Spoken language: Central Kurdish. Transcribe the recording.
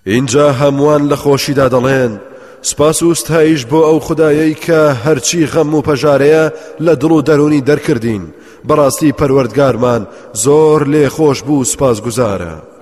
اینجا هەمووان لە خۆشیدا دەڵێن سپاس و ستایش بۆ ئەو خودایەی کە هەرچی غەم و پەژارەیە لە دڵ و دەرونی دەرکردین. بەڕاستی پەروەردگارمان زۆر لێخۆش بوو سپاسگوزارە.